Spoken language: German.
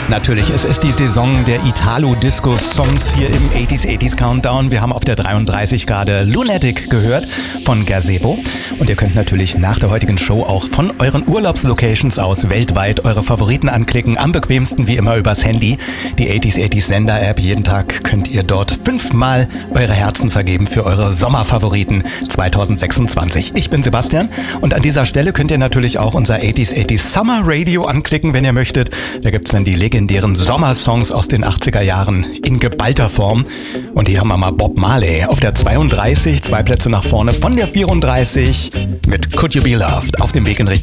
Natürlich, es ist die Saison der Italo-Disco-Songs hier im 80s Countdown. Wir haben auf der 33 gerade Lunatic gehört von Gazebo. Und ihr könnt natürlich nach der heutigen Show auch von euren Urlaubslocations aus weltweit eure Favoriten anklicken. Am bequemsten wie immer übers Handy. Die 80s Sender-App. Jeden Tag könnt ihr dort 5-mal eure Herzen vergeben für eure Sommerfavoriten 2026. Ich bin Sebastian und an dieser Stelle könnt ihr natürlich auch unser 80s Summer Radio anklicken, wenn ihr möchtet. Da gibt's dann die legendären Sommersongs aus den 80er Jahren in geballter Form. Und hier haben wir mal Bob Marley auf der 32, 2 Plätze nach vorne von der 34 mit Could You Be Loved auf dem Weg in Richtung